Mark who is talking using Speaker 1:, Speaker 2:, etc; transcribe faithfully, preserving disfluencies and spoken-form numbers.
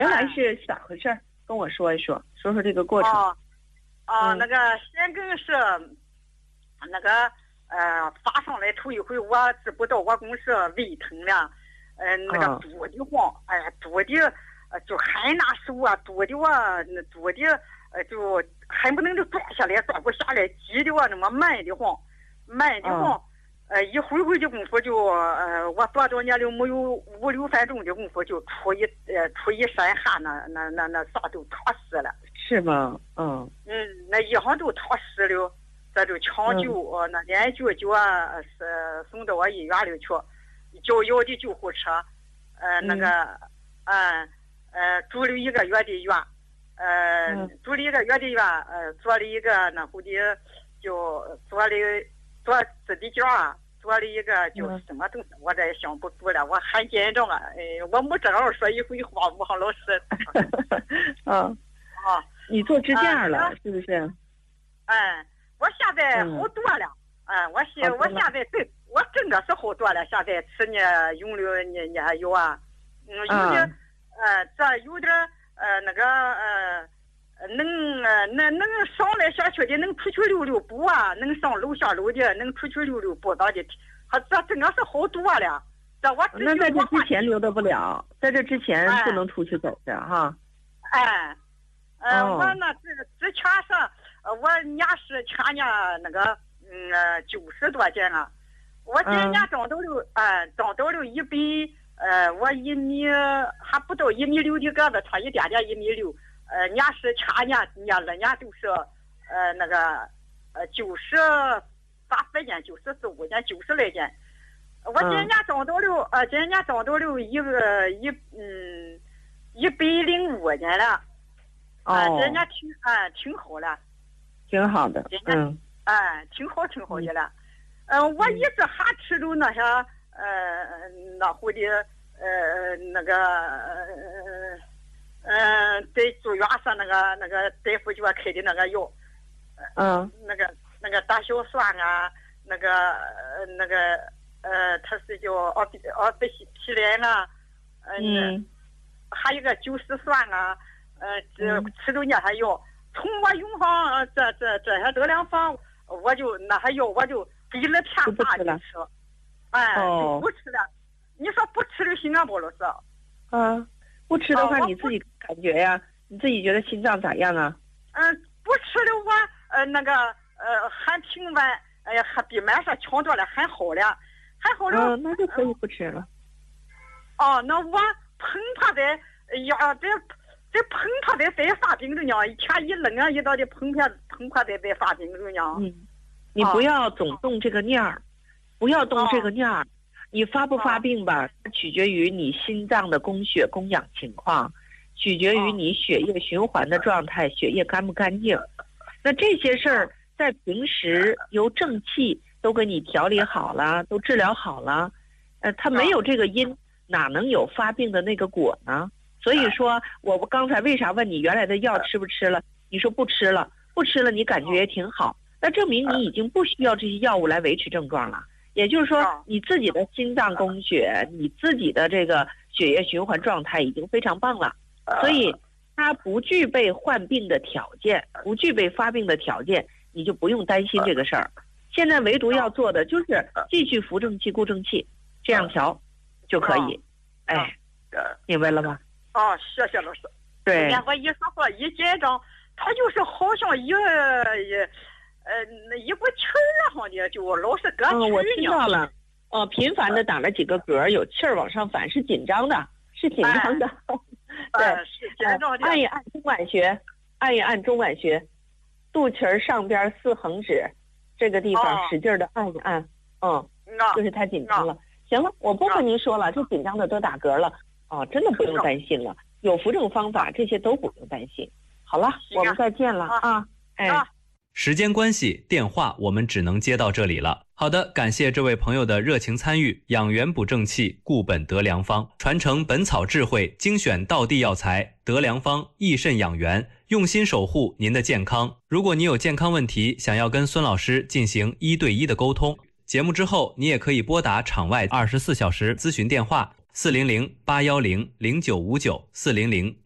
Speaker 1: 原来是咋回事？跟我说一说，说说这个过程。
Speaker 2: 哦，哦，那个先跟是那个呃发上来头一回，我知不道我公是胃疼了，呃那个肚的慌，哎呀肚的呃就还拿手啊肚的我那肚的呃就还不能就抓下来，抓不下来，急的我那么慢的慌，慢的慌。呃，一会会的功夫就，呃，我多少年了没有五六分钟的功夫就出一呃出一身汗，那那那那啥都塌湿了。
Speaker 1: 是吗？嗯。
Speaker 2: 嗯，那衣裳都塌湿了，这就抢救，呃，那连救救啊，是送到我医院里去，叫要的救护车，呃，那个，嗯，呃，住了一个月的院，呃，住了一个月的院，呃，做了一个那后的，就做了做自己家啊。做了一个就什么东西，我这也想不住了，我很紧张啊！哎，我没这样说一回话，我好老师。
Speaker 1: 啊
Speaker 2: 啊，
Speaker 1: 你做支架了、啊、是不是？
Speaker 2: 嗯，我现在好多了。嗯，嗯我现我现在对我真的是好多了。现在吃呢用了你你还有啊，嗯，有的、啊、呃这有点呃那个呃。能呃能能上来下去的，能出去溜溜步啊，能上楼下楼的，能出去溜溜步的，他这真的是好多了。这我
Speaker 1: 那在这之前溜达不了，在这之前不能出去走的哈。
Speaker 2: 哎，呃，哦、我那之之前是，呃，我年是前年那个嗯九十多斤了，我今年长到了，哎、嗯，长到了一百，呃，我一米还不到一米六的个子，差一点点一米六。呃，年是前年年二年都是，呃，那个，呃，九十八百斤，九十四五斤，九十来斤。我今年长到了，呃，今年长到了一个一嗯一百零五斤了。啊、哦。呃，今年挺啊、呃、挺好了。
Speaker 1: 挺好的。嗯。
Speaker 2: 哎、呃，挺好挺好的了。嗯、呃，我一直还吃着那些呃那户的呃那个呃。嗯，在住院上那个那个大夫给我开的那个药，
Speaker 1: 嗯，
Speaker 2: 那个那个大硝酸啊，那个呃那个呃，它是叫奥比奥比匹莱啊，
Speaker 1: 嗯，
Speaker 2: 还有一个酒石酸啊，呃，这吃着那些药，从我用上这这这些德良方，我就那些药我就给了天大的吃，哎，就不吃了。你说不吃就心安不老师？
Speaker 1: 啊。不吃的话，你自己感觉呀、啊？你自己觉得心脏咋样啊？
Speaker 2: 嗯，不吃的我呃那个呃还挺晚，哎呀还比晚上强多了，还好了，还好了。
Speaker 1: 嗯，那就可以不吃了。
Speaker 2: 哦，那我碰它的呀，这这碰它的在发病着呢，一天一冷啊一道的碰它碰它的在发病着呢。
Speaker 1: 嗯，你不要总动这个念儿、哦，不要动这个念儿。哦，你发不发病吧，取决于你心脏的供血供氧情况，取决于你血液循环的状态，血液干不干净。那这些事儿在平时由正气都给你调理好了，都治疗好了，呃，他没有这个因，哪能有发病的那个果呢？所以说，我刚才为啥问你原来的药吃不吃了？你说不吃了，不吃了，你感觉也挺好，那证明你已经不需要这些药物来维持症状了。也就是说，你自己的心脏供血，你自己的这个血液循环状态已经非常棒了，所以它不具备患病的条件，不具备发病的条件，你就不用担心这个事儿。现在唯独要做的就是继续扶正气、固正气，这样调就可以。哎，明白了吗？
Speaker 2: 哦，谢谢老师。
Speaker 1: 对。
Speaker 2: 我一说话一紧张，他就是好像一也。呃，那一股气儿好的就老是搁气
Speaker 1: 嗯，我知道了。哦，频繁的打了几个嗝，有气儿往上反，是紧张的，是紧张的。
Speaker 2: 哎、对、呃，是紧张的。
Speaker 1: 按一按中脘穴，按一按中脘穴，肚脐儿上边四横指这个地方使劲的按一按。嗯，嗯就是太紧张了。行了，我不跟您说了，这紧张的都打嗝了。哦，真的不用担心了，有扶正方法，这些都不用担心。好了，我们再见了啊！哎。啊
Speaker 3: 时间关系，电话我们只能接到这里了。好的，感谢这位朋友的热情参与。养元补正气，固本得良方，传承本草智慧，精选道地药材，得良方益肾养元，用心守护您的健康。如果你有健康问题，想要跟孙老师进行一对一的沟通，节目之后你也可以拨打场外二十四小时咨询电话四零零八一零零九五九四零零